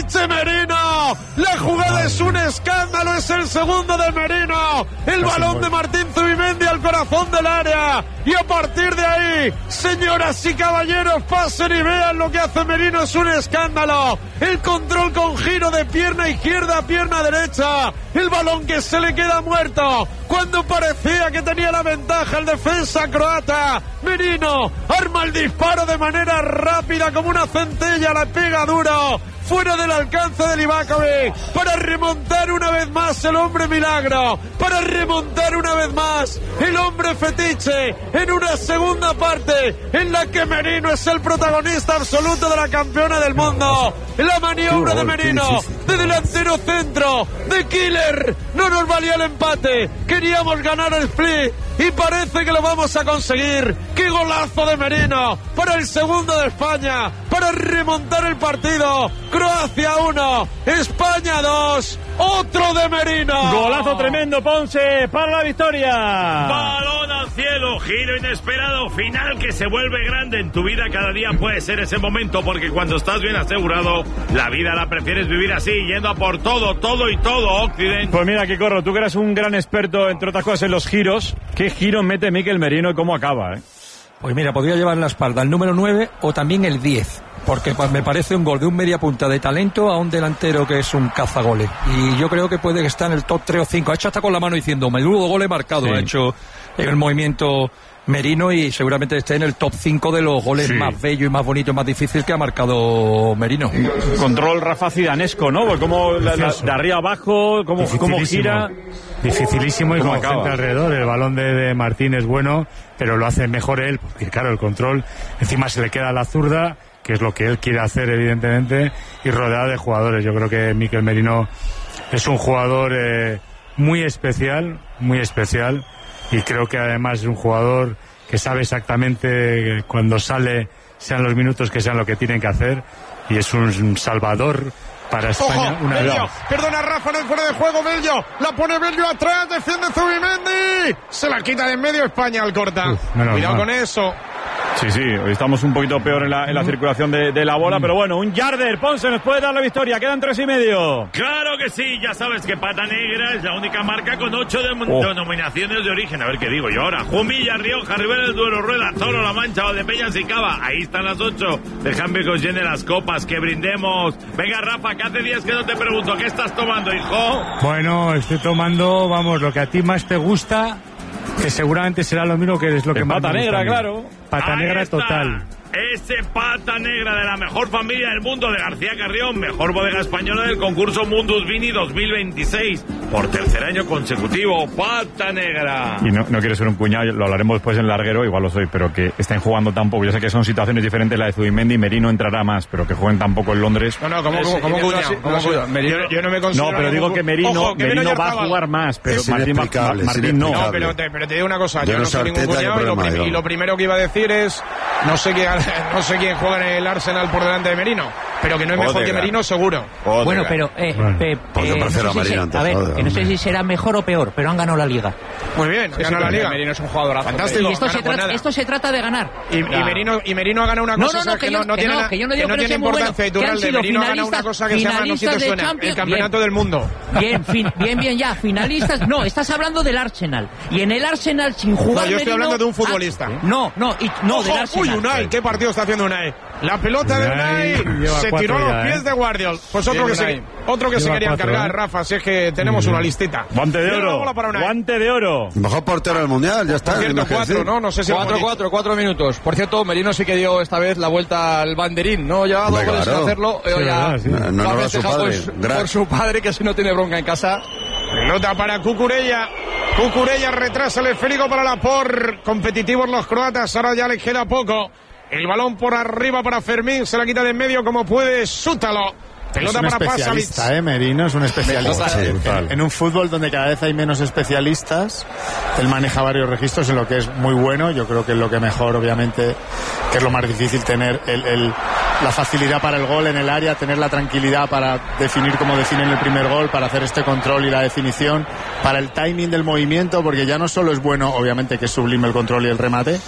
¡Fetiche Merino! La jugada es un escándalo, es el segundo de Merino. El balón de Martín Zubimendi al corazón del área. Y a partir de ahí, señoras y caballeros, pasen y vean lo que hace Merino, es un escándalo. El control con giro de pierna izquierda a pierna derecha. El balón que se le queda muerto cuando parecía que tenía la ventaja el defensa croata. Merino arma el disparo de manera rápida como una centella, la pega duro, fuera del alcance de Livakovic, para remontar una vez más el hombre milagro, para remontar una vez más el hombre fetiche, en una segunda parte en la que Merino es el protagonista absoluto de la campeona del mundo. La maniobra de Merino, de delantero centro, de killer, no nos valía el empate, queríamos ganar el split y parece que lo vamos a conseguir. ¡Qué golazo de Merino! Para el segundo de España, para remontar el partido. Croacia 1, España 2, otro de Merino. Golazo tremendo, Ponce, para la victoria. Balón al cielo, giro inesperado, final que se vuelve grande en tu vida. Cada día puede ser ese momento, porque cuando estás bien asegurado, la vida la prefieres vivir así, yendo a por todo, Occidente. Pues mira, Kikorro, tú que eres un gran experto, entre otras cosas, en los giros. ¿Qué giro mete Mikel Merino y cómo acaba, Pues mira, podría llevar en la espalda el número 9 o también el 10, porque me parece un gol de un media punta de talento a un delantero que es un cazagoles. Y yo creo que puede estar en el top 3 o 5. Ha hecho hasta con la mano diciendo, menudo gol he marcado, sí. Ha hecho el movimiento Merino y seguramente esté en el top 5 de los goles más bellos y más bonitos, más difíciles que ha marcado Merino. Control Rafa Zidanesco, ¿no? Pues como de arriba abajo, cómo gira. Dificilísimo y como gente alrededor. El balón de Martín es bueno, pero lo hace mejor él, porque claro, el control encima se le queda a la zurda, que es lo que él quiere hacer evidentemente, y rodeado de jugadores. Yo creo que Mikel Merino es un jugador muy especial, y creo que además es un jugador que sabe exactamente cuando sale, sean los minutos que sean lo que tienen que hacer, y es un salvador para España. Ojo, Bello, perdona Rafa, en el fuera de juego, Bello, la pone Bello atrás, defiende Zubimendi, se la quita de en medio España al corta. Cuidado con eso. Sí, hoy estamos un poquito peor en la circulación de la bola, pero bueno, un yarder, Ponce nos puede dar la victoria, quedan 3,5. Claro que sí, ya sabes que Pata Negra es la única marca con 8 denominaciones de origen. A ver qué digo yo ahora: Jumilla, Rioja, Ribera del Duero, Rueda, Toro, La Mancha, Valdepeñas y Cava. Ahí están las 8. Déjame que os llene las copas, que brindemos. Venga, Rafa, que hace días que no te pregunto, ¿qué estás tomando, hijo? Bueno, estoy tomando, lo que a ti más te gusta, que seguramente será lo mismo que es lo que más Pata Negra, claro. Pata Negra total. Ese Pata Negra de la mejor familia del mundo, de García Carrión, mejor bodega española del concurso Mundus Vini 2026, por tercer año consecutivo. Pata Negra. Y no quiero ser un cuñado, lo hablaremos después en larguero, igual lo soy, pero que estén jugando tan poco. Yo sé que son situaciones diferentes, la de Zubimendi, Merino entrará más, pero que jueguen tan poco en Londres. No, como cuñado. Yo no me considero. No, pero digo que Merino va a jugar más, pero Martín no. No, pero te digo una cosa, yo no soy ningún cuñado, y lo primero que iba a decir es, no sé quién juega en el Arsenal por delante de Merino, pero que no es mejor que Merino, seguro. Bueno, pero no sé si será mejor o peor, pero han ganado la Liga. Muy bien, ganado la Liga. Merino es un jugador fantástico. Y esto se trata de ganar. Y Merino ha ganado una cosa que no tiene importancia editorial. Merino ha ganado una cosa que se llama, no sé si te suena, el campeonato del mundo. Bien, ya, finalistas. No, estás hablando del Arsenal. Y en el Arsenal, sin jugar No, yo estoy hablando de un futbolista. No, del Arsenal. Uy, Unai, qué partido está haciendo Unai. La pelota de Unai se tiró a los pies de Guardiol. Pues otro que se quería encargar, Rafa, si es que tenemos una listita. Guante de oro. Mejor portero del mundial, ya está. 4, ¿no? No sé si 4 minutos. Por cierto, Merino sí que dio esta vez la vuelta al banderín, ¿no? Llevaba 2 goles sin hacerlo. No lo festejado por su padre, que si no tiene bronca en casa. Pelota para Cucurella. Cucurella retrasa el esférico para Laporte. Competitivos los croatas, ahora ya les queda poco. El balón por arriba para Fermín, se la quita de en medio como puede Sútalo. Pelota para especialista, Merino es un especialista. En un fútbol donde cada vez hay menos especialistas, él maneja varios registros en lo que es muy bueno. Yo creo que es lo que mejor, obviamente, que es lo más difícil, tener la facilidad para el gol en el área, tener la tranquilidad para definir como definen el primer gol, para hacer este control y la definición, para el timing del movimiento, porque ya no solo es bueno, obviamente, que es sublime el control y el remate,